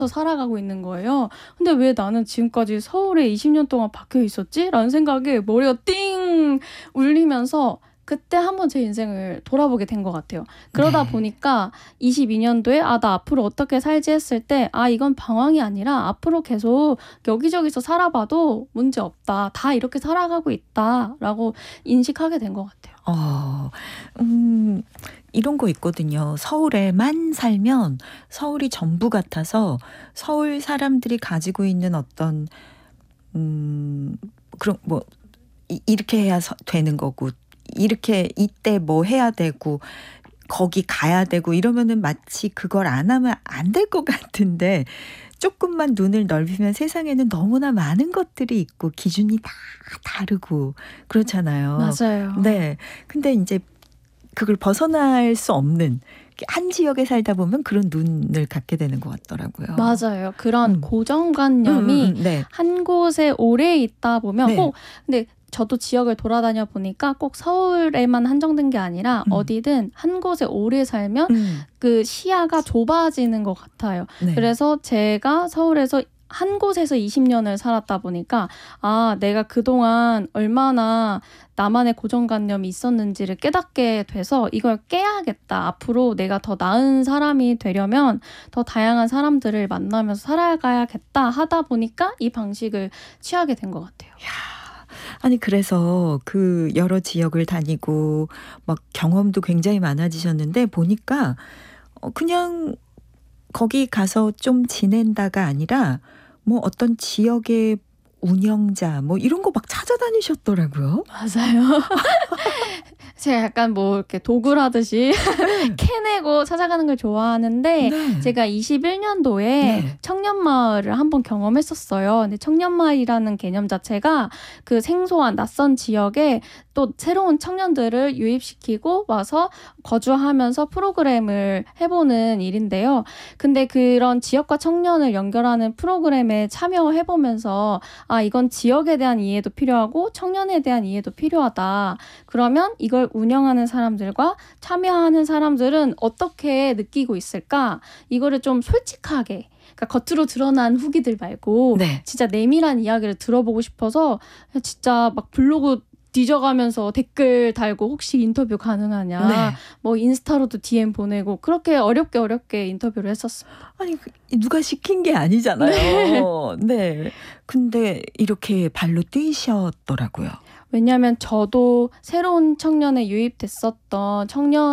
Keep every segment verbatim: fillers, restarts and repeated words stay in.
살아가고 있는 거예요. 근데 '왜 나는 지금까지 서울에 이십 년 동안 박혀 있었지?'라는 생각에 머리가 띵 울리면서 그때 한번 제 인생을 돌아보게 된 것 같아요. 그러다 네. 보니까 이십이 년도에 '아 나 앞으로 어떻게 살지?' 했을 때 '아 이건 방황이 아니라 앞으로 계속 여기저기서 살아봐도 문제 없다. 다 이렇게 살아가고 있다.'라고 인식하게 된 것 같아요. 어. 음 이런 거 있거든요. 서울에만 살면 서울이 전부 같아서 서울 사람들이 가지고 있는 어떤 음 그런 뭐 이 이렇게 해야 서 되는 거고 이렇게 이때 뭐 해야 되고 거기 가야 되고 이러면은 마치 그걸 안 하면 안 될 것 같은데 쪼끔만 눈을 넓히면 세상에는 너무나 많은 것들이 있고 기준이 다 다르고 그렇잖아요. 맞아요. 네. 근데 인제 그걸 벗어날 수 없는 한 지역에 살다 보면 그런 눈을 갖게 되는 것 같더라고요. 맞아요. 그런 음. 고정관념이 음음음 네. 한 곳에 오래 있다 보면 네. 꼭 근데 저도 지역을 돌아다녀 보니까 꼭 서울에만 한정된 게 아니라 음. 어디든 한 곳에 오래 살면 음. 그 시야가 좁아지는 것 같아요. 네. 그래서 제가 서울에서 한 곳에서 이십 년을 살았다 보니까 '아 내가 그동안 얼마나 나만의 고정관념이 있었는지를 깨닫게 돼서 이걸 깨야겠다. 앞으로 내가 더 나은 사람이 되려면 더 다양한 사람들을 만나면서 살아가야겠다.' 하다 보니까 이 방식을 취하게 된 것 같아요. 야. 아니 그래서 그 여러 지역을 다니고 막 경험도 굉장히 많아지셨는데 보니까 어 그냥 거기 가서 좀 지낸다가 아니라 뭐 어떤 지역의 운영자 뭐 이런 거 막 찾아다니셨더라고요. 맞아요. 제가 약간 뭐 이렇게 도굴하듯이 네. 캐내고 찾아가는 걸 좋아하는데 네. 제가 이십일 년도에 네. 청년마을을 한 번 경험했었어요. 근데 청년마을이라는 개념 자체가 그 생소한 낯선 지역에 또 새로운 청년들을 유입시키고 와서 거주하면서 프로그램을 해 보는 일인데요. 근데 그런 지역과 청년을 연결하는 프로그램에 참여해 보면서 '아 이건 지역에 대한 이해도 필요하고 청년에 대한 이해도 필요하다. 그러면 이걸 운영하는 사람들과 참여하는 사람들은 어떻게 느끼고 있을까?' 이거를 좀 솔직하게 그러니까 겉으로 드러난 후기들 말고 네. 진짜 내밀한 이야기를 들어보고 싶어서 진짜 막 블로그 뒤져가면서 댓글 달고 "혹시 인터뷰 가능하냐?" 네. 뭐 인스타로도 디엠 보내고 그렇게 어렵게, 어렵게 인터뷰를 했었습니다. 아니 그 누가 시킨 게 아니잖아요. 네. 네. 근데 이렇게 발로 뛰셨더라고요. 왜냐하면 저도 새로운 청년에 유입됐었던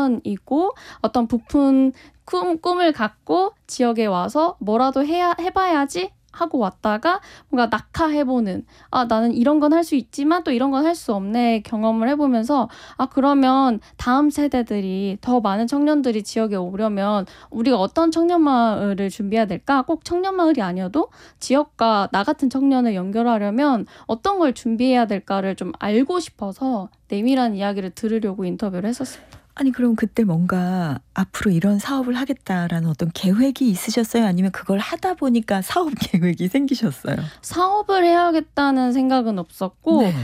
청년이고 어떤 부푼 꿈 꿈을 갖고 지역에 와서 '뭐라도 해야 해 봐야지.' 하고 왔다가 뭔가 낙하해 보는 '아 나는 이런 건 할 수 있지만 또 이런 건 할 수 없네.' 경험을 해 보면서 '아 그러면 다음 세대들이 더 많은 청년들이 지역에 오려면 우리가 어떤 청년마을을 준비해야 될까? 꼭 청년마을이 아니어도 지역과 나 같은 청년을 연결하려면 어떤 걸 준비해야 될까?'를 좀 알고 싶어서 내밀한 이야기를 들으려고 인터뷰를 했었습니다. 아니 그럼 그때 뭔가 '앞으로 이런 사업을 하겠다.'라는 어떤 계획이 있으셨어요? 아니면 그걸 하다 보니까 사업 계획이 생기셨어요? 사업을 해야겠다는 생각은 없었고 네.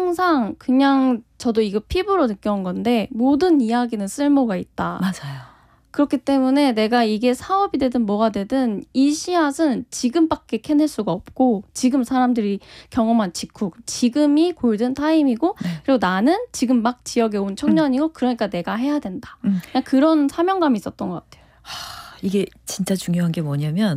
항상 그냥 저도 이거 피부로 느껴온 건데 '모든 이야기는 쓸모가 있다.' 맞아요. 그렇기 때문에 내가 이게 사업이 되든 뭐가 되든 이 씨앗은 지금밖에 캐낼 수가 없고 지금 사람들이 경험한 직후 지금이 골든 타임이고 네. 그리고 나는 지금 막 지역에 온 음. 청년이고 그러니까 내가 해야 된다. 음. 그냥 그런 사명감이 있었던 것 같아요. 하, 이게 진짜 중요한 게 뭐냐면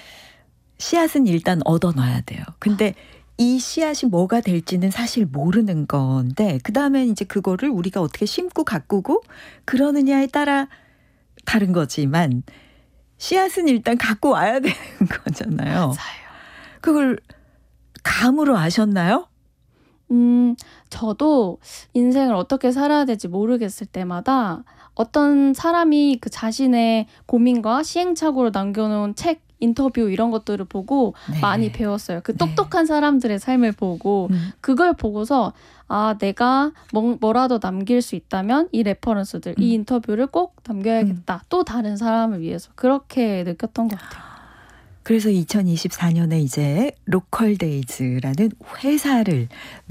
씨앗은 일단 얻어 놔야 돼요. 근데 이 씨앗이 뭐가 될지는 사실 모르는 건데 그다음에 인제 그거를 우리가 어떻게 심고 가꾸고 그러느냐에 따라 다른 거지만 씨앗은 일단 갖고 와야 되는 거잖아요. 맞아요. 그걸 감으로 아셨나요? 음 저도 인생을 어떻게 살아야 될지 모르겠을 때마다 어떤 사람이 그 자신의 고민과 시행착오를 남겨 놓은 책, 인터뷰 이런 것들을 보고 네. 많이 배웠어요. 그 네. 똑똑한 사람들의 삶을 보고 음. 그걸 보고서 '아 내가 뭐 뭐라도 남길 수 있다면 이 레퍼런스들, 이 음. 인터뷰를 꼭 남겨야겠다.' 또 다른 사람을 위해서 그렇게 느꼈던 것 같아요. 그래서 이천이십사 년에 이제 로컬데이즈라는 회사를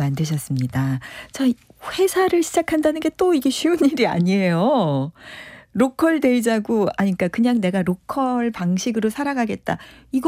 만드셨습니다. 자, 회사를 시작한다는 게 또 이게 쉬운 일이 아니에요. 로컬 데이자고 아니 그러니까 그냥 내가 로컬 방식으로 살아가겠다. 이거